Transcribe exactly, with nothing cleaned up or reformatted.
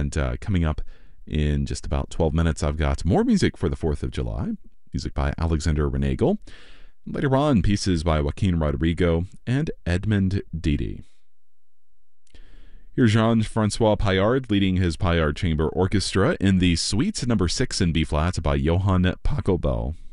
And uh, coming up in just about twelve minutes, I've got more music for the fourth of July. Music by Alexander Renagel. Later on, pieces by Joaquin Rodrigo and Edmond Didi. Here's Jean-Francois Paillard leading his Paillard Chamber Orchestra in the Suite number six in B-flat by Johann Pachelbel.